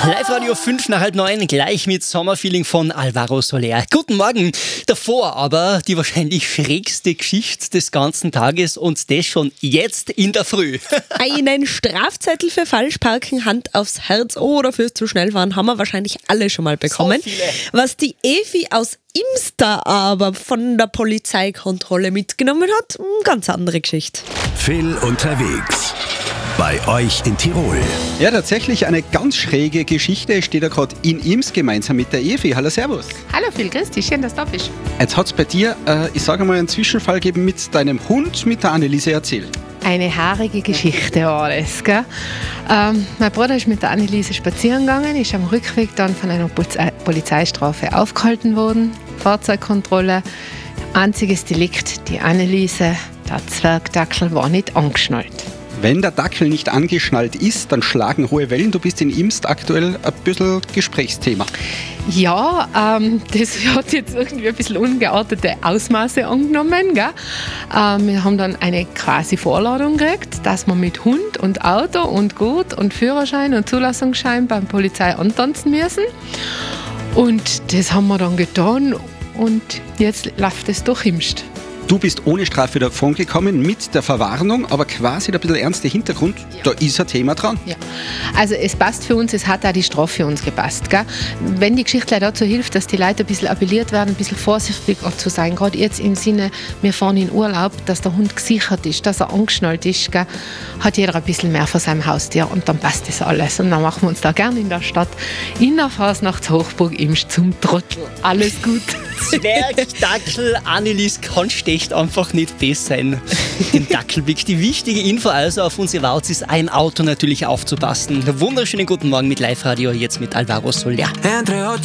Live-Radio 5 nach 8:30, gleich mit Sommerfeeling von Alvaro Soler. Guten Morgen. Davor aber die wahrscheinlich schrägste Geschichte des ganzen Tages und das schon jetzt in der Früh. Einen Strafzettel für Falschparken, Hand aufs Herz oder fürs zu schnell fahren haben wir wahrscheinlich alle schon mal bekommen. So viele. Was die Evi aus Imster aber von der Polizeikontrolle mitgenommen hat, ganz andere Geschichte. Phil unterwegs. Bei euch in Tirol. Ja, tatsächlich eine ganz schräge Geschichte. Steht da gerade in Ims gemeinsam mit der Evi. Hallo, servus. Hallo Phil, grüß dich, schön, dass du da bist. Jetzt hat es bei dir, ich sage mal, einen Zwischenfall gegeben mit deinem Hund, mit der Anneliese. Erzählt. Eine haarige Geschichte war das, gell? Mein Bruder ist mit der Anneliese spazieren gegangen, ist am Rückweg dann von einer Polizeistrafe aufgehalten worden. Fahrzeugkontrolle, einziges Delikt, die Anneliese, der Zwergdackel war nicht angeschnallt. Wenn der Dackel nicht angeschnallt ist, dann schlagen hohe Wellen. Du bist in Imst aktuell ein bisschen Gesprächsthema. Ja, das hat jetzt irgendwie ein bisschen ungeartete Ausmaße angenommen. Gell? Wir haben dann eine quasi Vorladung gekriegt, dass wir mit Hund und Auto und Gut und Führerschein und Zulassungsschein beim Polizei antanzen müssen. Und das haben wir dann getan und jetzt läuft es durch Imst. Du bist ohne Strafe davon gekommen mit der Verwarnung, aber quasi der bisschen ernste Hintergrund, da ist ein Thema dran. Ja. Also es passt für uns, es hat auch die Strafe für uns gepasst. Gell? Wenn die Geschichte dazu hilft, dass die Leute ein bisschen appelliert werden, ein bisschen vorsichtiger zu sein, gerade jetzt im Sinne, wir fahren in Urlaub, dass der Hund gesichert ist, dass er angeschnallt ist, gell? Hat jeder ein bisschen mehr von seinem Haustier und dann passt das alles. Und dann machen wir uns da gerne in der Stadt in der Fasnachtshochburg Imst zum Trottel. Alles gut. Zwergdackel, Annelies, kannst echt einfach nicht besser sein. Dem Dackelblick. Die wichtige Info also auf unsere Wouts ist, ein Auto natürlich aufzupassen. Wunderschönen guten Morgen mit Live-Radio, jetzt mit Alvaro Soler. Entre 8